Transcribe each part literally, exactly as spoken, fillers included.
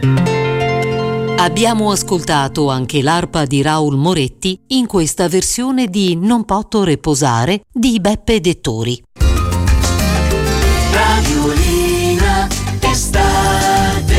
Abbiamo ascoltato anche l'arpa di Raul Moretti in questa versione di Non potto reposare di Beppe Dettori. Radiolina estate.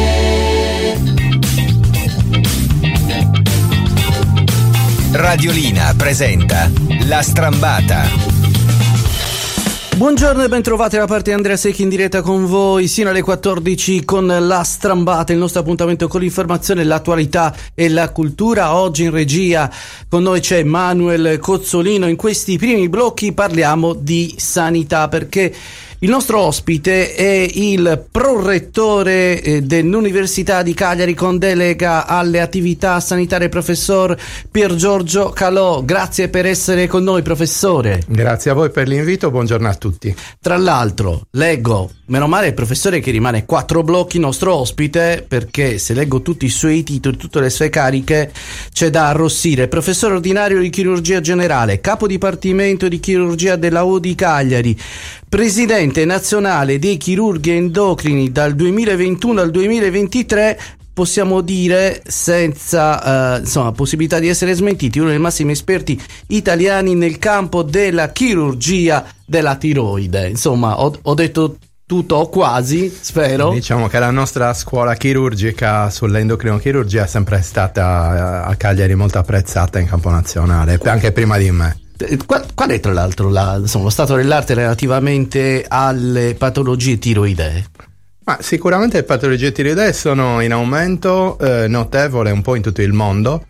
Radiolina presenta La Strambata. Buongiorno e ben trovati da parte di Andrea Secchi in diretta con voi sino alle quattordici con La Strambata, il nostro appuntamento con l'informazione, l'attualità e la cultura. Oggi in regia con noi c'è Manuel Cozzolino. In questi primi blocchi parliamo di sanità, perché il nostro ospite è il prorettore eh, dell'Università di Cagliari con delega alle attività sanitarie, professor Pier Giorgio Calò. Grazie per essere con noi, professore. Grazie a voi per l'invito, buongiorno a tutti. Tra l'altro, leggo, meno male il professore che rimane quattro blocchi nostro ospite, perché se leggo tutti i suoi titoli, tutte le sue cariche, c'è da arrossire. Professore ordinario di chirurgia generale, capo dipartimento di chirurgia della U di Cagliari, presidente nazionale dei chirurghi endocrini dal duemilaventuno al duemilaventitré, possiamo dire senza eh, insomma possibilità di essere smentiti, uno dei massimi esperti italiani nel campo della chirurgia della tiroide. Insomma, ho, ho detto tutto o quasi, spero. Diciamo che la nostra scuola chirurgica sull'endocrinochirurgia è sempre stata a Cagliari molto apprezzata in campo nazionale, anche prima di me. Qual, qual è tra l'altro la, insomma, lo stato dell'arte relativamente alle patologie tiroidee? Ma sicuramente le patologie tiroidee sono in aumento eh, notevole un po' in tutto il mondo,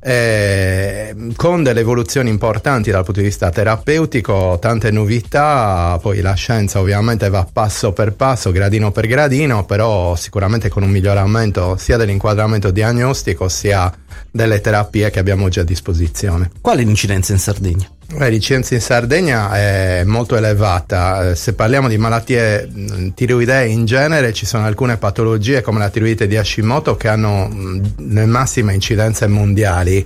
eh, con delle evoluzioni importanti dal punto di vista terapeutico, tante novità. Poi la scienza ovviamente va passo per passo, gradino per gradino, però sicuramente con un miglioramento sia dell'inquadramento diagnostico sia delle terapie che abbiamo già a disposizione. Qual è l'incidenza in Sardegna? La licenza in Sardegna è molto elevata. Se parliamo di malattie tiroidee in genere, ci sono alcune patologie come la tiroide di Hashimoto che hanno le massime incidenze mondiali.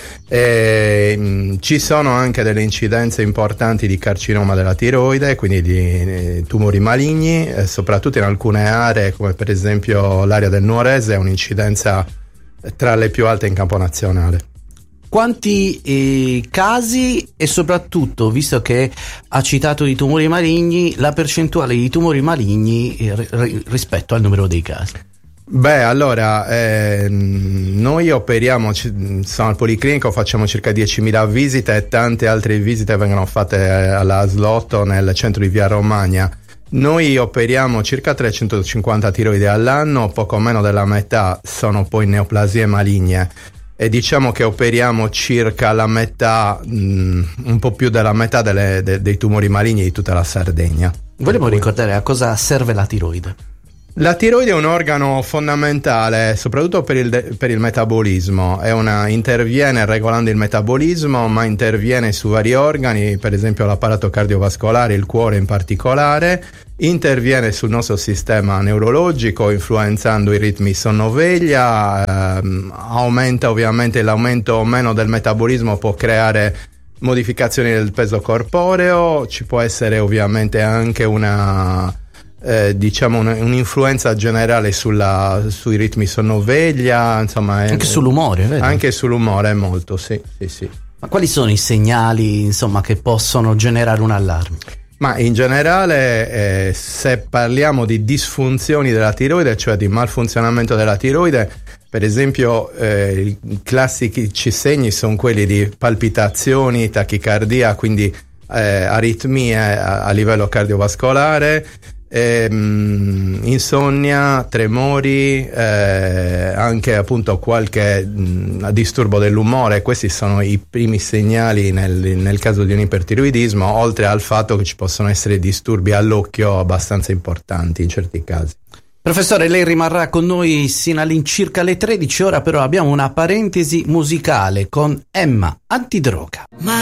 E, ci sono anche delle incidenze importanti di carcinoma della tiroide, quindi di tumori maligni, eh, soprattutto in alcune aree come per esempio l'area del Nuorese, è un'incidenza tra le più alte in campo nazionale. Quanti eh, casi e soprattutto, visto che ha citato i tumori maligni, la percentuale di tumori maligni eh, r- rispetto al numero dei casi? Beh, allora, eh, noi operiamo, sono al Policlinico, facciamo circa diecimila visite e tante altre visite vengono fatte alla Slotto nel centro di Via Romagna. Noi operiamo circa trecentocinquanta tiroidi all'anno, poco meno della metà sono poi neoplasie maligne. E diciamo che operiamo circa la metà, mh, un po' più della metà delle, de, dei tumori maligni di tutta la Sardegna. Volevo ricordare a cosa serve la tiroide. La tiroide è un organo fondamentale, soprattutto per il, de- per il metabolismo. È una, interviene regolando il metabolismo, ma interviene su vari organi, per esempio l'apparato cardiovascolare, il cuore in particolare. Interviene sul nostro sistema neurologico, influenzando i ritmi sonno-veglia, ehm, aumenta ovviamente l'aumento o meno del metabolismo, può creare modificazioni del peso corporeo, ci può essere ovviamente anche una eh, diciamo un, un'influenza generale sulla, sui ritmi sonno-veglia, insomma è, anche sull'umore, vero? Anche sull'umore molto, sì, sì, sì. Ma quali sono i segnali, insomma, che possono generare un allarme? Ma in generale, eh, se parliamo di disfunzioni della tiroide, cioè di malfunzionamento della tiroide, per esempio eh, i classici segni sono quelli di palpitazioni, tachicardia, quindi eh, aritmie a, a livello cardiovascolare, ehm, insonnia, tremori, eh, anche appunto qualche mh, disturbo dell'umore. Questi sono i primi segnali nel, nel caso di un ipertiroidismo, oltre al fatto che ci possono essere disturbi all'occhio abbastanza importanti in certi casi. Professore, lei rimarrà con noi sino all'incirca alle tredici, ora però abbiamo una parentesi musicale con Emma Antidroga.